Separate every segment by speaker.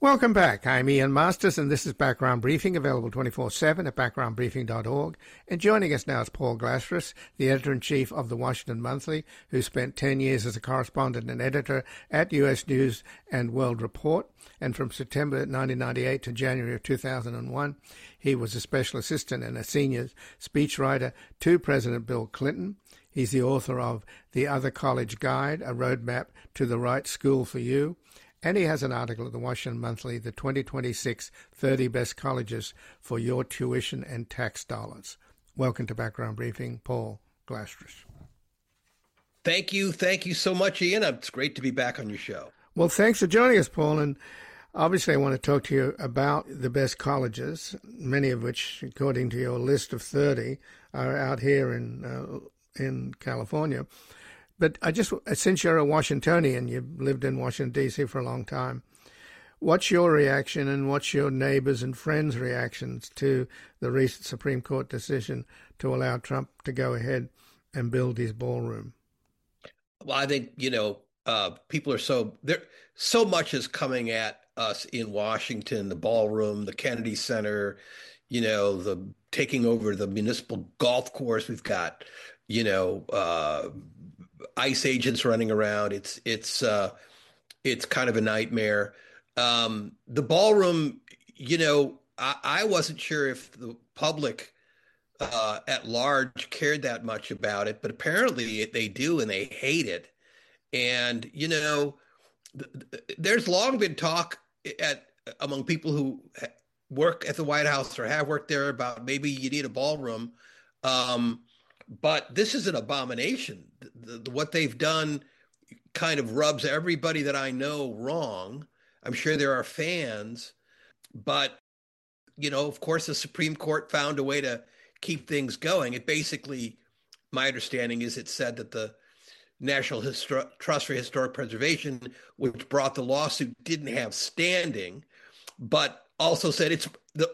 Speaker 1: Welcome back. I'm Ian Masters, and this is Background Briefing, available 24/7 at backgroundbriefing.org. And joining us now is Paul Glasfras, the editor-in-chief of the Washington Monthly, who spent 10 years as a correspondent and editor at U.S. News and World Report. And from September 1998 to January of 2001, he was a special assistant and a senior speechwriter to President Bill Clinton. He's the author of The Other College Guide, a roadmap to the right school for you. And he has an article at the Washington Monthly, the 2026 30 Best Colleges for Your Tuition and Tax Dollars. Welcome to Background Briefing, Paul Glasfras.
Speaker 2: Thank you. Thank you so much, Ian. It's great to be back on your show.
Speaker 1: Well, thanks for joining us, Paul. And obviously, I want to talk to you about the best colleges, many of which, according to your list of 30, are out here in California. But since you're a Washingtonian, you've lived in Washington, D.C. for a long time, what's your reaction and what's your neighbors' and friends' reactions to the recent Supreme Court decision to allow Trump to go ahead and build his ballroom?
Speaker 2: Well, I think, people are so much is coming at us in Washington, the ballroom, the Kennedy Center, the taking over the municipal golf course. We've got, ICE agents running around. It's kind of a nightmare. The ballroom, I wasn't sure if the public at large cared that much about it, but apparently they do, and they hate it. And there's long been talk among people who work at the White House or have worked there about maybe you need a ballroom. But this is an abomination. What they've done kind of rubs everybody that I know wrong. I'm sure there are fans, but, of course, the Supreme Court found a way to keep things going. It basically, my understanding is it said that the National Trust for Historic Preservation, which brought the lawsuit, didn't have standing, but also said it's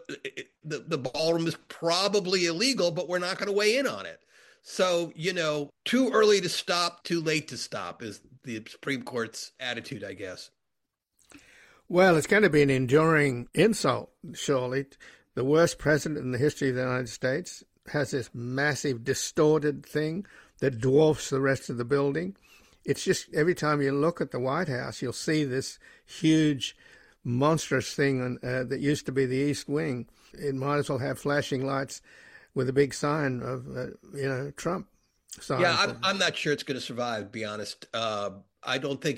Speaker 2: the ballroom is probably illegal, but we're not going to weigh in on it. So, too early to stop, too late to stop is the Supreme Court's attitude, I guess.
Speaker 1: Well, it's going to be an enduring insult, surely. The worst president in the history of the United States has this massive distorted thing that dwarfs the rest of the building. It's just every time you look at the White House, you'll see this huge, monstrous thing that used to be the East Wing. It might as well have flashing lights with a big sign of, Trump.
Speaker 2: Yeah, I'm not sure it's going to survive, to be honest. I don't think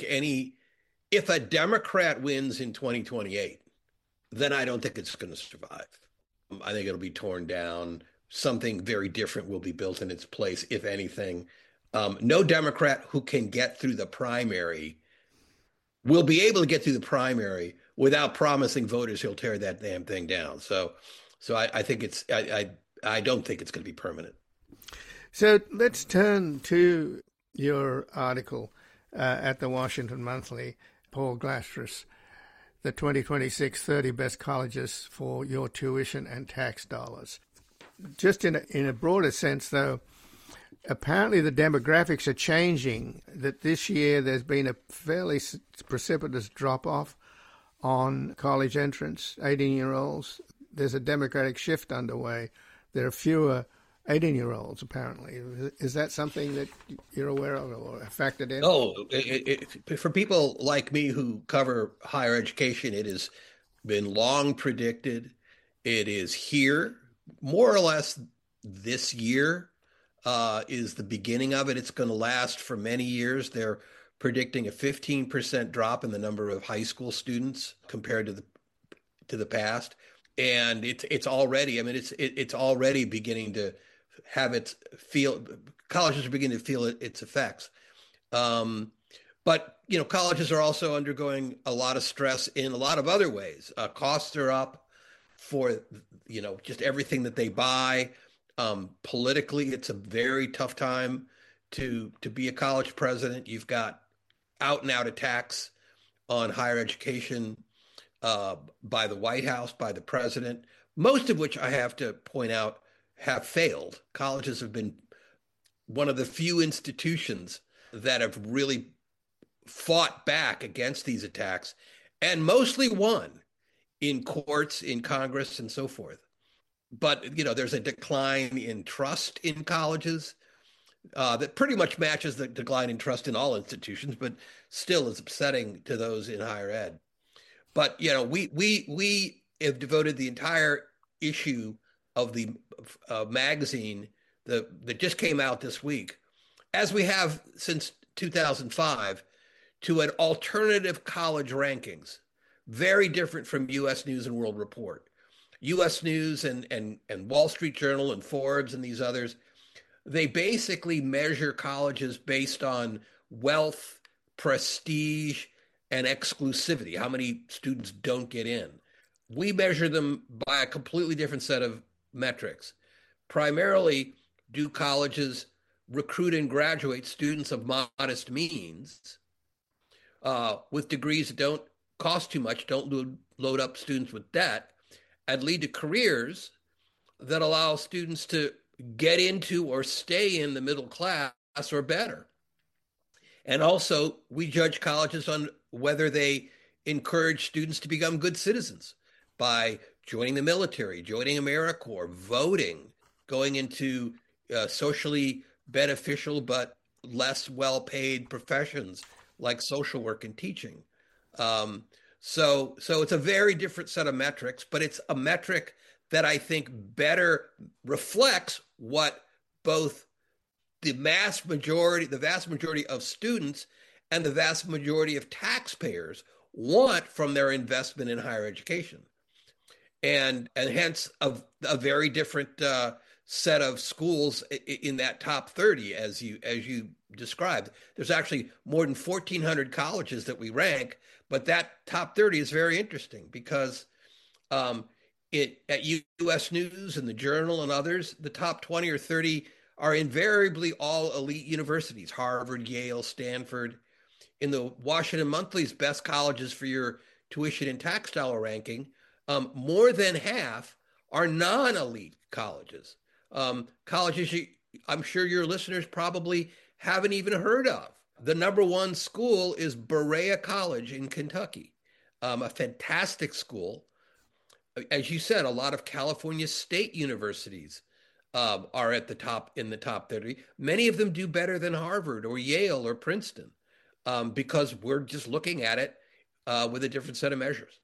Speaker 2: if a Democrat wins in 2028, then I don't think it's going to survive. I think it'll be torn down. Something very different will be built in its place, if anything. No Democrat who can get through the primary will be able to get through the primary without promising voters he'll tear that damn thing down. So I think I don't think it's going to be permanent.
Speaker 1: So let's turn to your article at the Washington Monthly, Paul Glasfras, the 2026 30 Best Colleges for Your Tuition and Tax Dollars. Just in a broader sense, though, apparently the demographics are changing, that this year there's been a fairly precipitous drop-off on college entrance, 18-year-olds. There's a democratic shift underway. There are fewer 18-year-olds, apparently. Is that something that you're aware of or factored in?
Speaker 2: Oh, for people like me who cover higher education, it has been long predicted. It is here. More or less this year is the beginning of it. It's going to last for many years. They're predicting a 15% drop in the number of high school students compared to the past. And it's already, it's already beginning to have colleges are beginning to feel its effects. But, colleges are also undergoing a lot of stress in a lot of other ways. Costs are up for, just everything that they buy. Politically, it's a very tough time to be a college president. You've got out and out attacks on higher education by the White House, by the president, most of which I have to point out have failed. Colleges have been one of the few institutions that have really fought back against these attacks and mostly won. in courts, in Congress, and so forth. But, there's a decline in trust in colleges that pretty much matches the decline in trust in all institutions, but still is upsetting to those in higher ed. But, we have devoted the entire issue of the magazine that just came out this week, as we have since 2005, to an alternative college rankings, very different from U.S. News and World Report. U.S. News and Wall Street Journal and Forbes and these others, they basically measure colleges based on wealth, prestige, and exclusivity, how many students don't get in. We measure them by a completely different set of metrics. Primarily, do colleges recruit and graduate students of modest means with degrees that don't cost too much, don't load up students with debt, and lead to careers that allow students to get into or stay in the middle class or better. And also, we judge colleges on whether they encourage students to become good citizens by joining the military, joining AmeriCorps, voting, going into socially beneficial but less well-paid professions like social work and teaching. So it's a very different set of metrics, but it's a metric that I think better reflects what both the vast majority of students and the vast majority of taxpayers want from their investment in higher education. And hence a very different set of schools in that top 30, as you described. There's actually more than 1,400 colleges that we rank, but that top 30 is very interesting because at U.S. News and the Journal and others, the top 20 or 30 are invariably all elite universities: Harvard, Yale, Stanford. In the Washington Monthly's best colleges for your tuition and tax dollar ranking, more than half are non-elite colleges. Colleges I'm sure your listeners probably haven't even heard of. The number one school is Berea College in Kentucky, a fantastic school. As you said, a lot of California state universities are at the top in the top 30. Many of them do better than Harvard or Yale or Princeton because we're just looking at it with a different set of measures.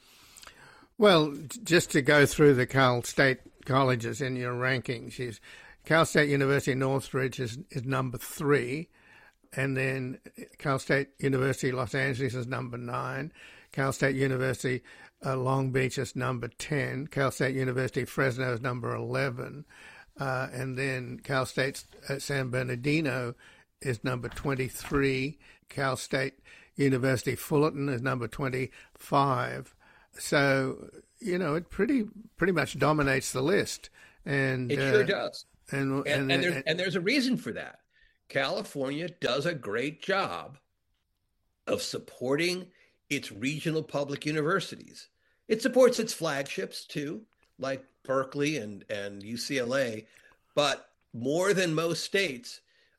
Speaker 1: Well, just to go through the Cal State colleges in your rankings, Cal State University Northridge is number 3, and then Cal State University Los Angeles is number 9, Cal State University Long Beach is number 10, Cal State University Fresno is number 11, and then Cal State San Bernardino is number 23, Cal State University Fullerton is number 25. So, it pretty much dominates the list. And
Speaker 2: it sure does. And there's a reason for that. California does a great job of supporting its regional public universities. It supports its flagships too, like Berkeley and UCLA, but more than most states,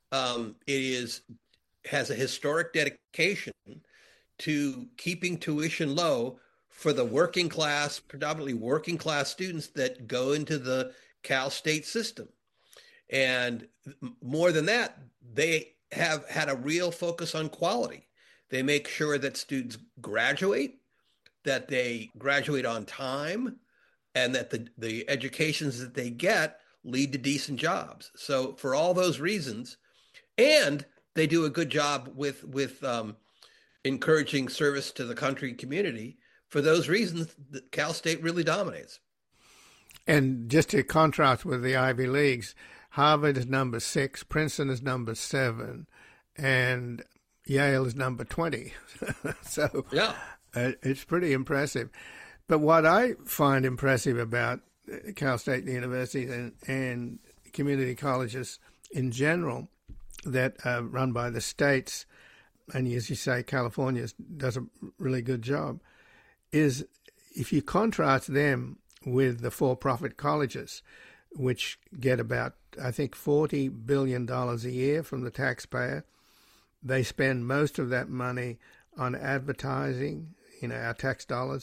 Speaker 2: it has a historic dedication to keeping tuition low for the working class, predominantly working class students that go into the Cal State system. And more than that, they have had a real focus on quality. They make sure that students graduate, that they graduate on time, and that the educations that they get lead to decent jobs. So for all those reasons, and they do a good job with encouraging service to the country community. For those reasons, Cal State really dominates.
Speaker 1: And just to contrast with the Ivy Leagues, Harvard is number 6, Princeton is number 7, and Yale is number 20. So yeah, it's pretty impressive. But what I find impressive about Cal State universities and community colleges in general that are run by the states, and as you say, California does a really good job, is if you contrast them with the for-profit colleges, which get about, I think, $40 billion a year from the taxpayer. They spend most of that money on advertising, our tax dollars,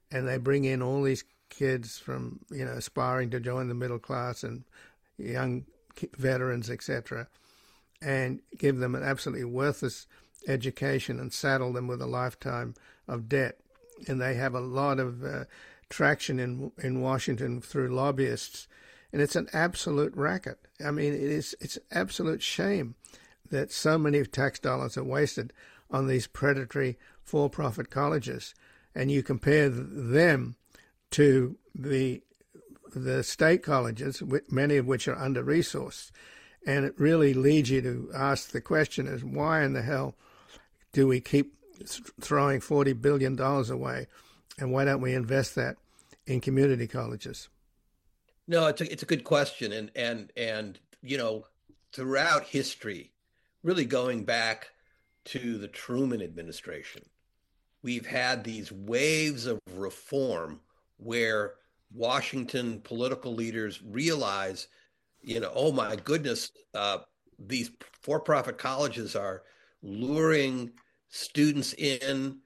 Speaker 1: and they bring in all these kids from, aspiring to join the middle class and young veterans, etc., and give them an absolutely worthless education and saddle them with a lifetime of debt. And they have a lot of traction in Washington through lobbyists, and it's an absolute racket. I mean, it's an absolute shame that so many tax dollars are wasted on these predatory for-profit colleges, and you compare them to the state colleges, many of which are under-resourced, and it really leads you to ask the question: is why in the hell do we keep throwing $40 billion away, and why don't we invest that in community colleges?
Speaker 2: No, it's a good question, and throughout history, really going back to the Truman administration, we've had these waves of reform where Washington political leaders realize, oh my goodness, these for-profit colleges are luring students in,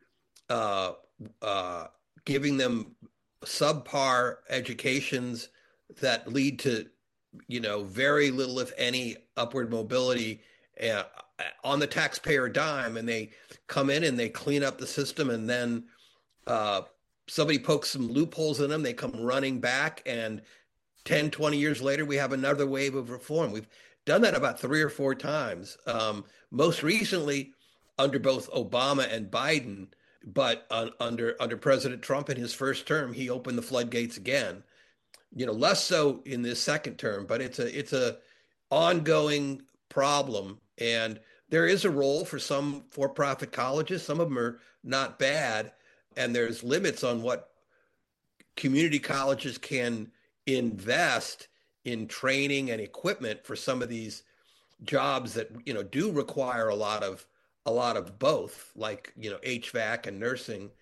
Speaker 2: giving them subpar educations that lead to, very little, if any, upward mobility on the taxpayer dime. And they come in and they clean up the system, and then somebody pokes some loopholes in them. They come running back, and 10, 20 years later, we have another wave of reform. We've done that about 3 or 4 times. Most recently, under both Obama and Biden, but under President Trump in his first term, he opened the floodgates again. Less so in this second term, but it's a ongoing problem. And there is a role for some for-profit colleges. Some of them are not bad, and there's limits on what community colleges can invest in training and equipment for some of these jobs that do require a lot of both, like HVAC and nursing.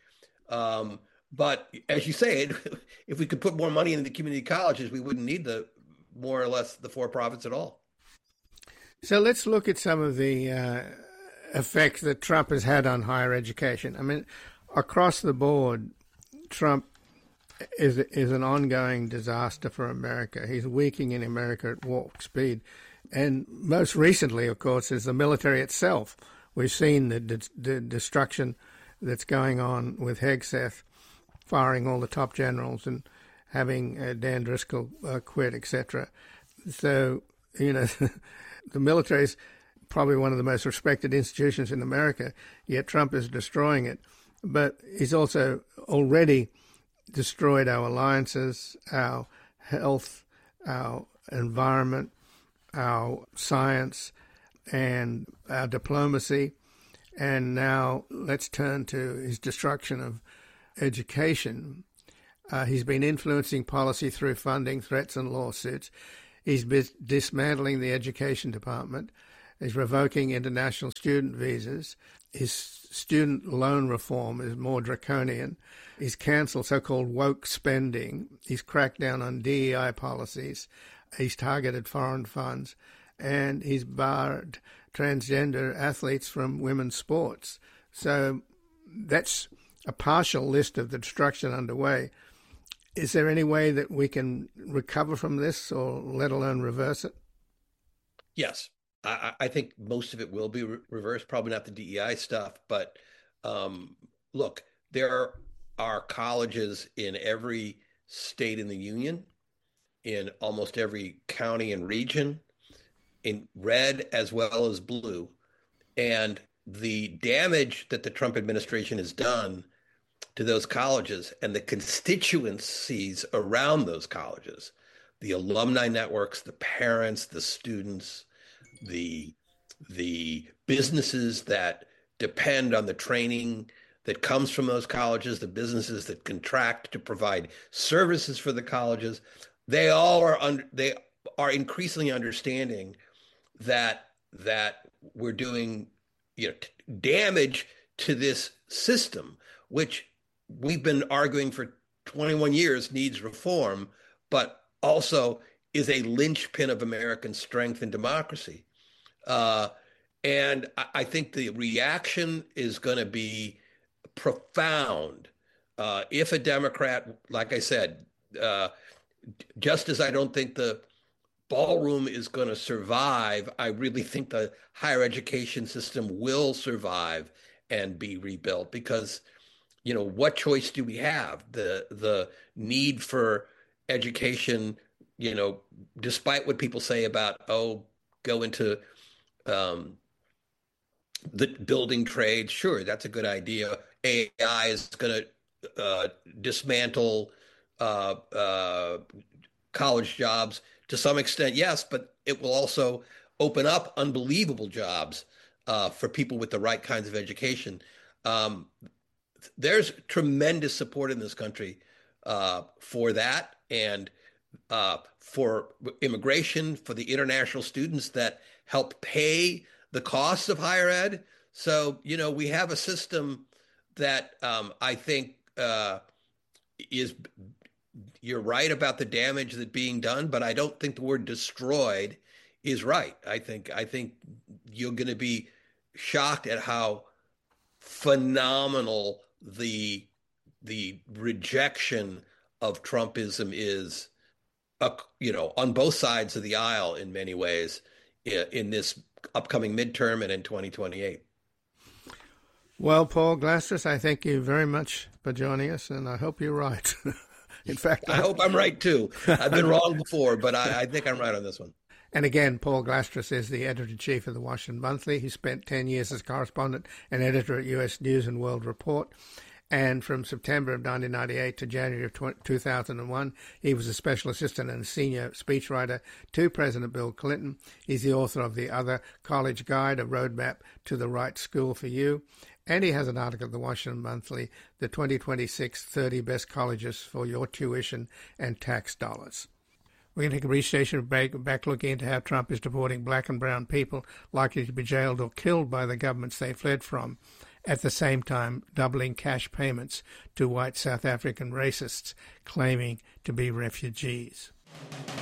Speaker 2: But as you say, if we could put more money into the community colleges, we wouldn't need more or less the for-profits at all.
Speaker 1: So let's look at some of the effects that Trump has had on higher education. I mean, across the board, Trump is an ongoing disaster for America. He's weakening America at warp speed. And most recently, of course, is the military itself. We've seen the destruction that's going on with Hegseth, firing all the top generals and having Dan Driscoll quit, etc. So, the military is probably one of the most respected institutions in America, yet Trump is destroying it. But he's also already destroyed our alliances, our health, our environment, our science, and our diplomacy. And now let's turn to his destruction of education. He's been influencing policy through funding, threats, and lawsuits. He's dismantling the education department. He's revoking international student visas. His student loan reform is more draconian. He's cancelled so-called woke spending. He's cracked down on DEI policies. He's targeted foreign funds. And he's barred transgender athletes from women's sports. So that's a partial list of the destruction underway. Is there any way that we can recover from this, or let alone reverse it?
Speaker 2: Yes. I think most of it will be reversed, probably not the DEI stuff. But look, there are colleges in every state in the union, in almost every county and region, in red as well as blue. And the damage that the Trump administration has done to those colleges and the constituencies around those colleges, the alumni networks, the parents, the students, the businesses that depend on the training that comes from those colleges, the businesses that contract to provide services for the colleges, they are increasingly understanding that we're doing damage to this system, which we've been arguing for 21 years needs reform, but also is a linchpin of American strength and democracy. And I think the reaction is going to be profound. If a Democrat, like I said, just as I don't think the ballroom is going to survive, I really think the higher education system will survive and be rebuilt because, what choice do we have? The need for education, despite what people say about, go into the building trade, sure, that's a good idea. AI is going to dismantle college jobs to some extent, yes, but it will also open up unbelievable jobs for people with the right kinds of education. There's tremendous support in this country for that and for immigration, for the international students that help pay the costs of higher ed. So, we have a system that I think is, you're right about the damage that being done, but I don't think the word destroyed is right. I think you're going to be shocked at how phenomenal the rejection of Trumpism is, on both sides of the aisle in many ways in this upcoming midterm and in 2028.
Speaker 1: Well, Paul Glastras, I thank you very much for joining us, and I hope you're right. In fact,
Speaker 2: I hope I'm right too. I've been wrong before, but I think I'm right on this one.
Speaker 1: And again, Paul Glastras is the editor-in-chief of the Washington Monthly. He spent 10 years as correspondent and editor at U.S. News and World Report. And from September of 1998 to January of 2001, he was a special assistant and senior speechwriter to President Bill Clinton. He's the author of The Other College Guide, a roadmap to the right school for you. And he has an article at the Washington Monthly, the 2026 30 Best Colleges for Your Tuition and Tax Dollars. We're going to take a brief station break, back looking into how Trump is deporting black and brown people likely to be jailed or killed by the governments they fled from, at the same time doubling cash payments to white South African racists claiming to be refugees.